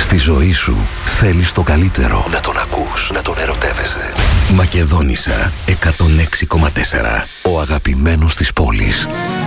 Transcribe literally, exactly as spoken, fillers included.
Στη ζωή σου θέλεις το καλύτερο. Να τον ακούς, να τον ερωτεύεσαι. Μακεδόνισσα εκατόν έξι κόμμα τέσσερα. Ο αγαπημένος της πόλης.